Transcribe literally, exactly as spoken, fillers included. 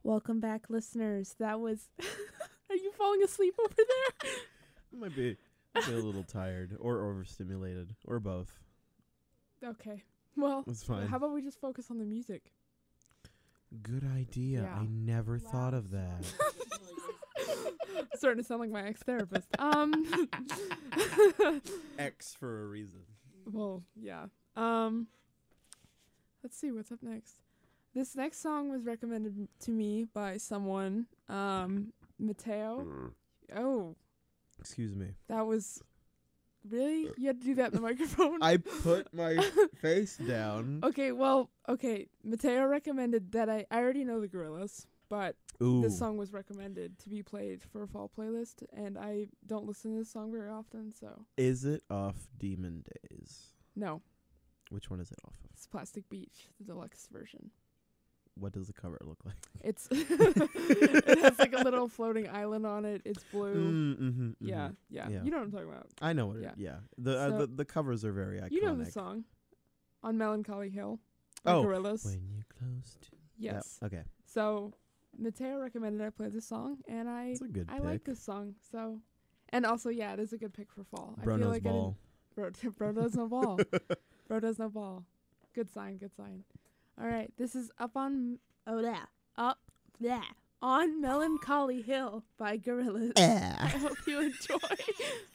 Welcome back, listeners. That was... Are you falling asleep over there? I might be, might be a little tired or overstimulated or both. Okay. Well, It's fine. how about we just focus on the music? Good idea. Yeah. I never thought of that. Starting to sound like my ex-therapist. Um. X for a reason. Well, yeah. Um. Let's see what's up next. This next song was recommended m- to me by someone. Um, Mateo. Oh, Excuse me. that was really you had to do that in the microphone. I put my face down. Okay, well, okay. Mateo recommended that I I already know the Gorillas, but Ooh. this song was recommended to be played for a fall playlist, and I don't listen to this song very often, so Is it off Demon Days? no. Which one is it off of? It's Plastic Beach, the deluxe version. What does the cover look like? It's it has like a little floating island on it. It's blue. Mm, mm-hmm, Yeah, yeah, Yeah. You know what I'm talking about. I know what Yeah. it Yeah. The, uh, So- the the covers are very iconic. You know the song, On Melancholy Hill. by Oh, Gorillaz. When you close to Yes. Yep, okay. So Mateo recommended I play this song, and I It's a good I pick. like this song. So, and also yeah, it is a good pick for fall. I Bro feel knows like ball. I didn't, bro, bro does no ball. Bro does no ball. Good sign. Good sign. All right, this is up on oh yeah up yeah on Melancholy Hill by Gorillaz. I hope you enjoy.